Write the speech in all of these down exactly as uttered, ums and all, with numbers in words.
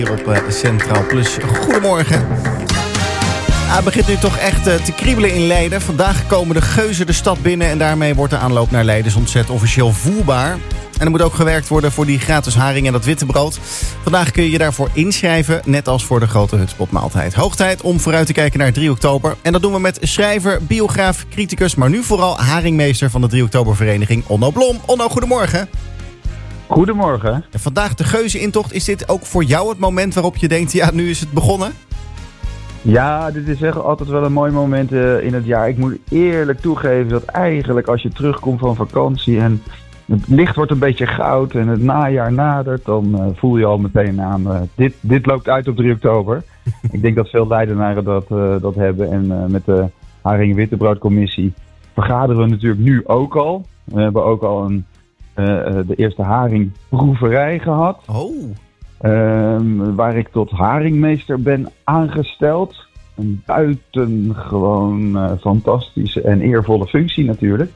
Hier op uh, Centraal Plus. Goedemorgen. Ah, het begint nu toch echt uh, te kriebelen in Leiden. Vandaag komen de geuzen de stad binnen en daarmee wordt de aanloop naar Leidensontzet officieel voelbaar. En er moet ook gewerkt worden voor die gratis haring en dat wittebrood. Vandaag kun je je daarvoor inschrijven, net als voor de grote hutspotmaaltijd. Hoog tijd om vooruit te kijken naar drie oktober. En dat doen we met schrijver, biograaf, criticus, maar nu vooral haringmeester van de drie oktober vereniging, Onno Blom. Onno, goedemorgen. Goedemorgen. En vandaag de geuzenintocht. Is dit ook voor jou het moment waarop je denkt, ja, nu is het begonnen? Ja, dit is echt altijd wel een mooi moment uh, in het jaar. Ik moet eerlijk toegeven dat eigenlijk als je terugkomt van vakantie en het licht wordt een beetje goud en het najaar nadert, dan uh, voel je al meteen aan, uh, dit, dit loopt uit op drie oktober. Ik denk dat veel Leidenaren dat, uh, dat hebben. En uh, met de Haring- en Wittebroodcommissie vergaderen we natuurlijk nu ook al. We hebben ook al een, uh, de eerste haringproeverij gehad. Oh. Uh, waar ik tot haringmeester ben aangesteld. Een buitengewoon uh, fantastische en eervolle functie natuurlijk.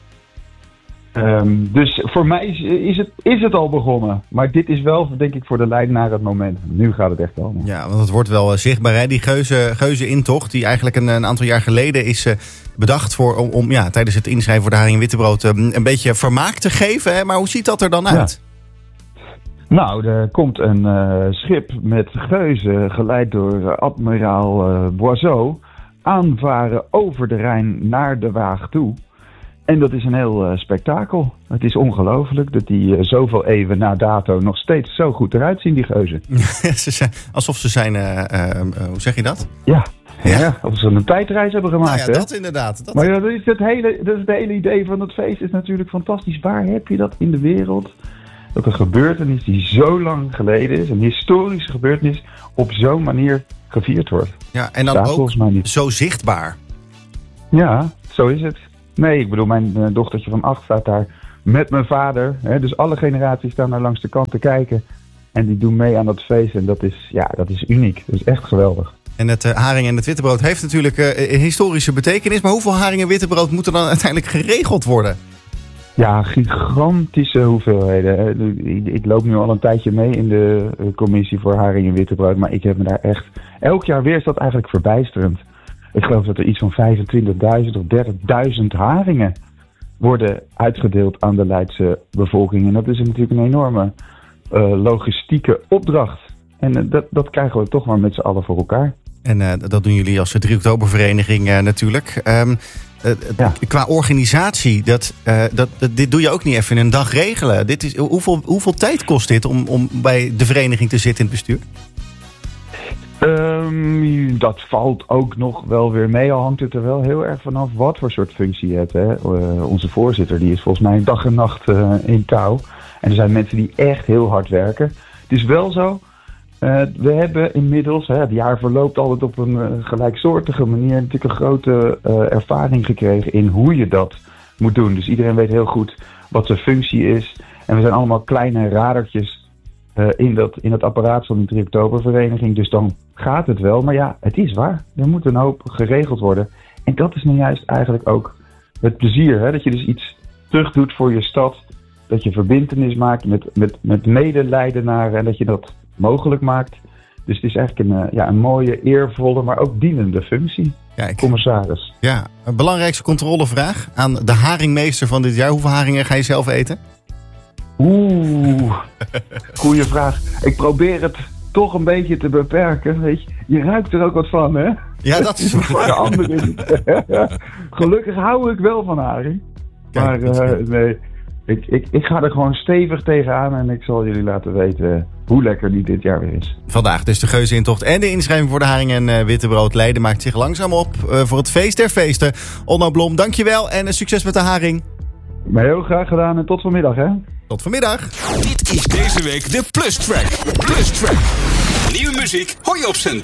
Um, dus voor mij is, is, het, is het al begonnen. Maar dit is wel, denk ik, voor de Leidenaar het moment. Nu gaat het echt komen. Ja, want het wordt wel uh, zichtbaar, hè? Die geuze, geuzenintocht, die eigenlijk een, een aantal jaar geleden is uh, bedacht voor, om, om ja, tijdens het inschrijven voor de haring en wittebrood uh, een beetje vermaak te geven. Hè? Maar hoe ziet dat er dan uit? Ja. Nou, er komt een uh, schip met geuzen, geleid door uh, admiraal uh, Boisseau, aanvaren over de Rijn naar de Waag toe. En dat is een heel uh, spektakel. Het is ongelooflijk dat die uh, zoveel eeuwen na dato nog steeds zo goed eruit zien, die geuzen. ze zijn, alsof ze zijn, uh, uh, uh, hoe zeg je dat? Ja, ja. ja alsof ze een tijdreis hebben gemaakt. Nou ja, hè? dat inderdaad. Dat... Maar ja, dat is het hele, dat is het hele idee van het feest is natuurlijk fantastisch. Waar heb je dat in de wereld? Dat een gebeurtenis die zo lang geleden is, een historische gebeurtenis, op zo'n manier gevierd wordt. Ja, en dan Staat ook zo zichtbaar. Ja, zo is het. Nee, ik bedoel, mijn uh, dochtertje van acht staat daar met mijn vader. Hè, dus alle generaties staan daar langs de kant te kijken. En die doen mee aan dat feest. En dat is, ja, dat is uniek. Dat is echt geweldig. En het uh, haring en het wittebrood heeft natuurlijk uh, een historische betekenis. Maar hoeveel haring en wittebrood moet er dan uiteindelijk geregeld worden? Ja, gigantische hoeveelheden. Ik loop nu al een tijdje mee in de commissie voor haring en wittebrood. Maar ik heb me daar echt... Elk jaar weer is dat eigenlijk verbijsterend. Ik geloof dat er iets van vijfentwintigduizend of dertigduizend haringen worden uitgedeeld aan de Leidse bevolking. En dat is natuurlijk een enorme uh, logistieke opdracht. En uh, dat, dat krijgen we toch maar met z'n allen voor elkaar. En uh, dat doen jullie als drie oktober vereniging uh, natuurlijk. Um, uh, ja. Qua organisatie, dat, uh, dat, dat, dit doe je ook niet even in een dag regelen. Dit is, hoeveel, hoeveel tijd kost dit om, om bij de vereniging te zitten in het bestuur? Um, dat valt ook nog wel weer mee. Al hangt het er wel heel erg vanaf wat voor soort functie je hebt. Hè? Uh, onze voorzitter die is volgens mij dag en nacht uh, in touw. En er zijn mensen die echt heel hard werken. Het is wel zo. Uh, we hebben inmiddels, hè, het jaar verloopt altijd op een uh, gelijksoortige manier, natuurlijk een grote uh, ervaring gekregen in hoe je dat moet doen. Dus iedereen weet heel goed wat zijn functie is. En we zijn allemaal kleine radertjes Uh, in, dat, in het apparaat van de drie oktober vereniging. Dus dan gaat het wel. Maar ja, het is waar. Er moet een hoop geregeld worden. En dat is nou juist eigenlijk ook het plezier. Hè? Dat je dus iets terug doet voor je stad. Dat je verbintenis maakt met, met, met medeleidenaren. En dat je dat mogelijk maakt. Dus het is eigenlijk een, uh, ja, een mooie, eervolle, maar ook dienende functie. Kijk. Commissaris. Ja, een belangrijkste controlevraag aan de haringmeester van dit jaar. Hoeveel haringen ga je zelf eten? Oeh, goeie vraag. Ik probeer het toch een beetje te beperken. Weet je, je ruikt er ook wat van, hè? Ja, dat is voor de anderen. Gelukkig hou ik wel van haring. Maar uh, nee, ik, ik, ik ga er gewoon stevig tegenaan en ik zal jullie laten weten hoe lekker die dit jaar weer is. Vandaag dus de geuzenintocht en de inschrijving voor de haring en uh, wittebrood. Leiden maakt zich langzaam op uh, voor het feest der feesten. Onno Blom, dankjewel en uh, succes met de haring. Maar heel graag gedaan en tot vanmiddag, hè? Tot vanmiddag. Dit is deze week de Plus Track. Plus Track. Nieuwe muziek hoor je op Centraal.